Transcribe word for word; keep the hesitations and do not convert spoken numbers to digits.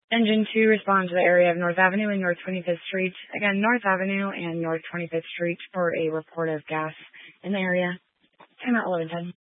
Engine two, respond to the area of North Avenue and North twenty-fifth Street. Again, North Avenue and North twenty-fifth Street for a report of gas in the area. Timer eleven ten.